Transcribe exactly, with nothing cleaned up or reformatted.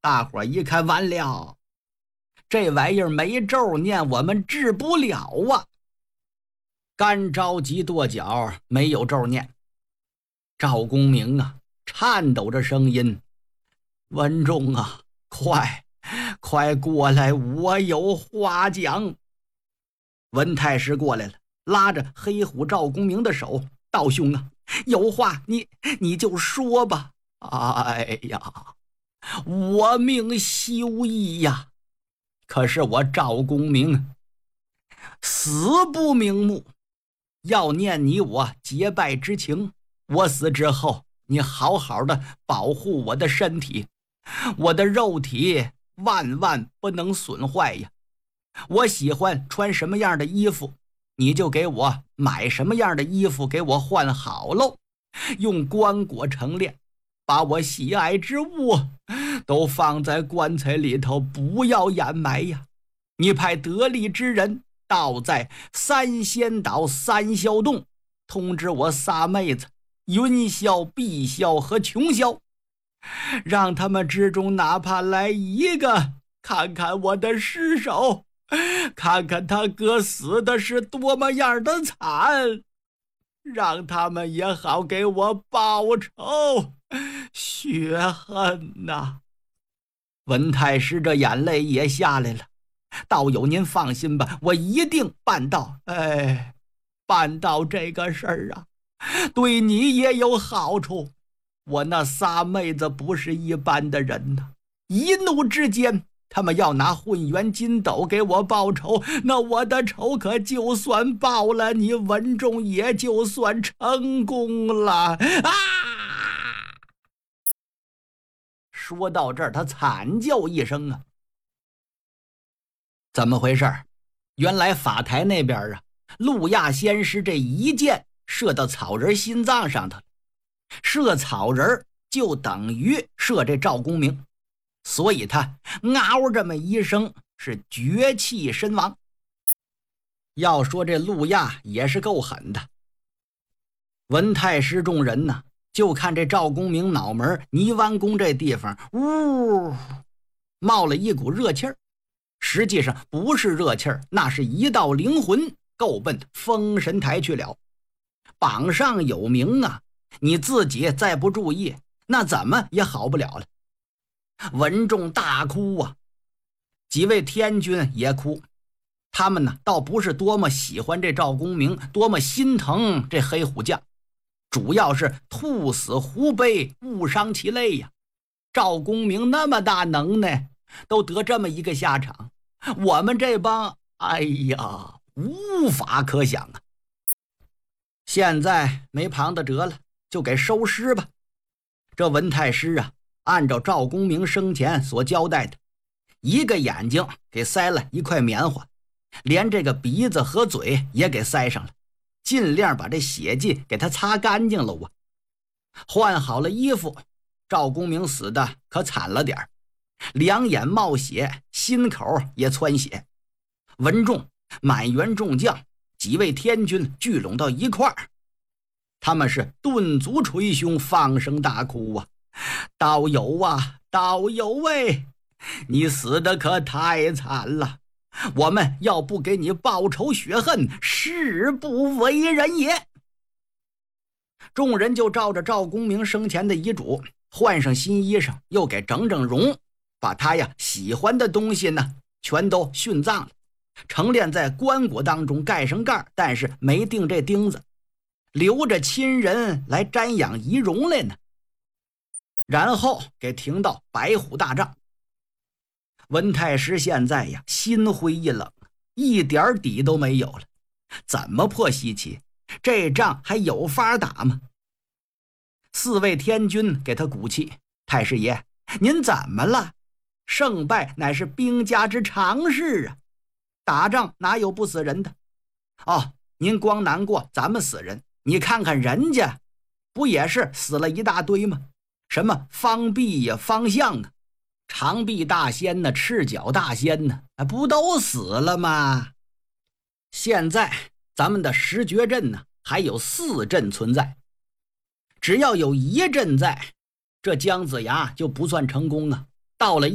大伙一看，完了，这玩意儿没咒念，我们治不了啊！干着急跺脚，没有咒念。赵公明啊，颤抖着声音：“文仲啊，快快过来，我有话讲。”文太师过来了，拉着黑虎赵公明的手：“道兄啊，有话你你就说吧。”哎呀，我命休矣呀！可是我赵公明死不瞑目，要念你我结拜之情。我死之后，你好好的保护我的身体，我的肉体万万不能损坏呀。我喜欢穿什么样的衣服，你就给我买什么样的衣服给我换好喽，用棺椁成殓，把我喜爱之物都放在棺材里头，不要掩埋呀。你派得力之人到在三仙岛三霄洞，通知我仨妹子云霄、碧霄和琼霄，让他们之中哪怕来一个，看看我的尸首，看看他哥死的是多么样的惨，让他们也好给我报仇雪恨呐！文太师这眼泪也下来了。道友您放心吧，我一定办到。哎，办到这个事儿啊，对你也有好处。我那仨妹子不是一般的人呐，一怒之间他们要拿混元金斗给我报仇，那我的仇可就算报了，你文仲也就算成功了啊！说到这儿，他惨叫一声啊！怎么回事？原来法台那边啊，路亚仙师这一箭射到草人心脏上头了，射草人就等于射这赵公明，所以他嗷这么一声，是绝气身亡。要说这路亚也是够狠的。文太师众人呢，就看这赵公明脑门泥湾宫这地方，呜，冒了一股热气儿。实际上不是热气儿，那是一道灵魂够奔封神台去了。榜上有名啊，你自己再不注意，那怎么也好不了了。文仲大哭啊，几位天君也哭。他们呢，倒不是多么喜欢这赵公明，多么心疼这黑虎将，主要是兔死狐悲，误伤其类呀。赵公明那么大能耐，都得这么一个下场，我们这帮，哎呀，无法可想啊。现在没旁的辙了，就给收尸吧。这文太师啊，按照赵公明生前所交代的，一个眼睛给塞了一块棉花，连这个鼻子和嘴也给塞上了，尽量把这血迹给他擦干净了啊。换好了衣服，赵公明死的可惨了点儿，两眼冒血，心口也窜血。文仲、满员众将几位天君聚拢到一块儿，他们是顿足捶胸，放声大哭啊！道友啊，道友喂，你死的可太惨了，我们要不给你报仇雪恨，誓不为人也。众人就照着赵公明生前的遗嘱，换上新衣裳，又给整整容，把他呀喜欢的东西呢全都殉葬了，陈列在棺椁当中，盖上盖，但是没钉这钉子，留着亲人来瞻仰遗容来呢。然后给停到白虎大帐。文太师现在呀心灰意冷，一点底都没有了，怎么破西岐？这仗还有法打吗？四位天君给他鼓气：太师爷，您怎么了？胜败乃是兵家之常事啊，打仗哪有不死人的？哦，您光难过咱们死人，你看看人家不也是死了一大堆吗？什么方弼呀、方向啊，长臂大仙呢、赤脚大仙呢，不都死了吗？现在咱们的十绝阵呢还有四阵存在，只要有一阵在，这姜子牙就不算成功啊。到了